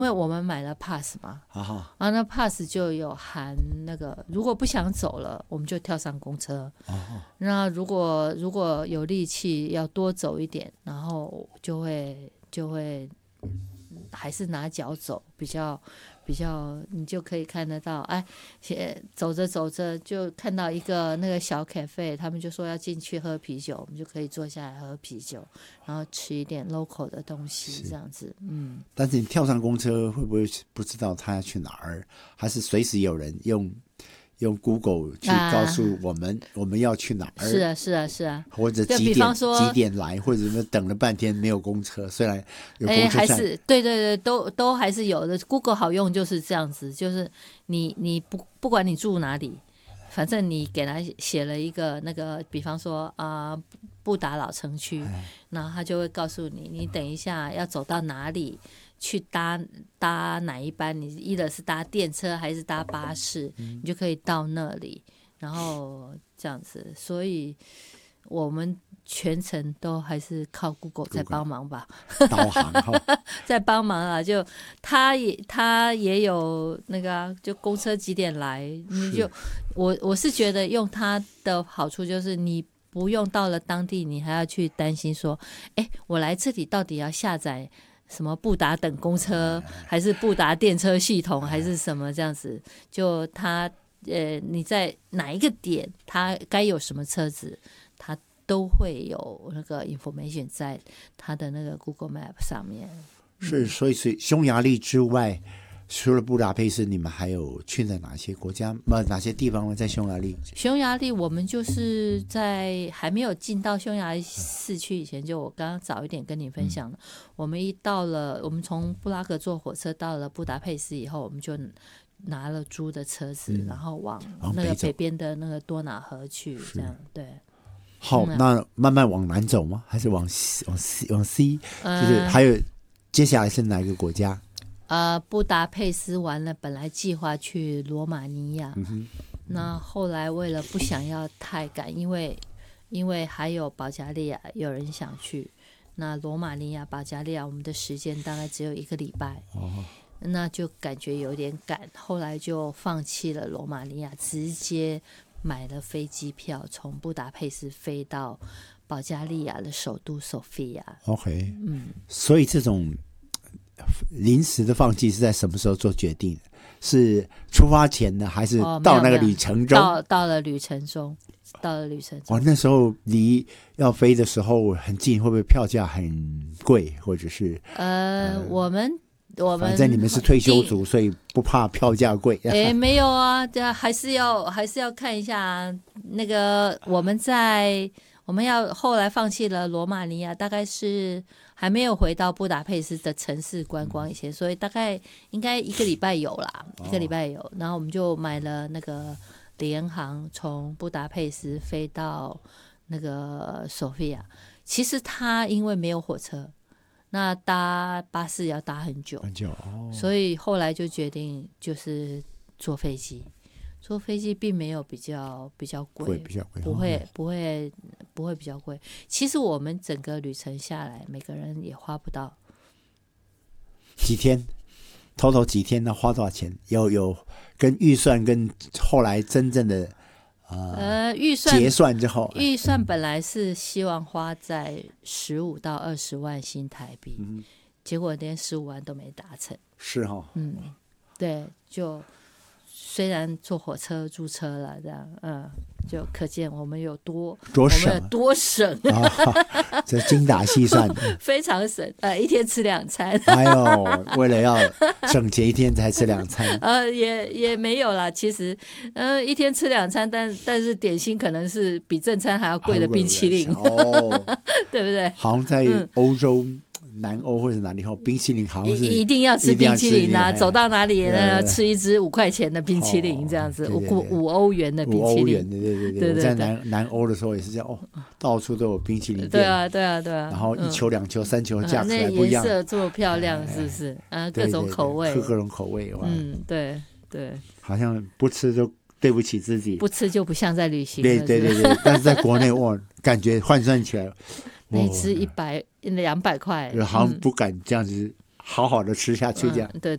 因为我们买了 pass 嘛，那 pass 就有含那个，如果不想走了，我们就跳上公车。那如果有力气要多走一点，然后就会还是拿脚走，比较你就可以看得到，走着走着就看到一个那个小 cafe， 他们就说要进去喝啤酒，我们就可以坐下来喝啤酒，然后吃一点 local 的东西，这样子。 但是你跳上公车会不会不知道他要去哪儿？还是随时有人用 Google 去告诉我们要去哪儿？ 是啊， 或者几点来，或者等了半天没有公车，虽然有公车站， 还是对，都还是有的。Google 好用就是这样子，就是你不管你住哪里，反正你给他写了一个那个，比方说布达老城区，然后他就会告诉你，你等一下要走到哪里。去搭哪一班，你either是搭电车还是搭巴士，你就可以到那里，然后这样子。所以我们全程都还是靠 Google 在帮忙吧， 导航在帮忙啊。就他也有那个就公车几点来，你就我是觉得用它的好处就是你不用到了当地，你还要去担心说，我来这里到底要下载什么布达等公车，还是布达电车系统，还是什么这样子？就你在哪一个点，它该有什么车子，它都会有那个 information 在它的那个 Google Map 上面。 是，所以匈牙利之外，除了布达佩斯，你们还有去在哪些国家？哪些地方吗？在匈牙利？ 匈牙利，我们就是在还没有进到匈牙利市区以前，就我刚刚早一点跟你分享了。我们我们从布拉格坐火车到了布达佩斯以后，我们就拿了租的车子，然后往那个北边的那个多瑙河去，这样对。 好，那慢慢往南走吗？还是往西？就是还有接下来是哪一个国家？ 布达佩斯完了，本来计划去罗马尼亚，那后来为了不想要太赶，因为还有保加利亚有人想去，那罗马尼亚、保加利亚我们的时间大概只有1个礼拜，那就感觉有点赶，后来就放弃了罗马尼亚，直接买了飞机票，从布达佩斯飞到保加利亚的首都索菲亚。 OK，所以这种临时的放弃是在什么时候做决定？是出发前呢，还是到那个旅程中？ 到了旅程中。 那时候离要飞的时候很近，会不会票价很贵，或者是我们反正你们是退休族，所以不怕票价贵。 没有啊，还是要看一下那个我们要后来放弃了罗马尼亚，大概是还没有回到布达佩斯的城市观光以前，所以大概应该1个礼拜有啦，1个礼拜有。然后我们就买了那个联航，从布达佩斯飞到那个索菲亚。其实它因为没有火车，那搭巴士要搭很久，所以后来就决定就是坐飞机。坐飞机并没有比较贵，不会比较贵。其实我们整个旅程下来，每个人也花不到几天，total 几天呢？花多少钱？有跟预算跟后来真正的预算结算之后， 预算本来是希望花在15到20万新台币，结果连15万都没达成。 是哈， 对，就。虽然坐火车租车了，这样，就可见我们有多省， 这精打细算， 非常省，一天吃2餐。 哎呦，为了要省钱，一天才吃2餐， 也没有啦。其实，一天吃2餐，但是点心可能是比正餐还要贵的冰淇淋，对不对？ 好像在欧洲。南欧或者哪里后，冰淇淋好像是一定要吃冰淇淋啊！走到哪里呢，吃一支5块钱的冰淇淋，这样子5欧元的冰淇淋。 对。我在南欧的时候也是这样到处都有冰淇淋店。 对啊。 然后1球、2球、3球价格还不一样， 那颜色这么漂亮，是不是？各种口味， 各种口味。 对。 好像不吃就对不起自己， 不吃就不像在旅行。 对。但是在国内感觉换算起来。 那吃100、200块， 好像不敢这样子好好的吃下去，这样。 对。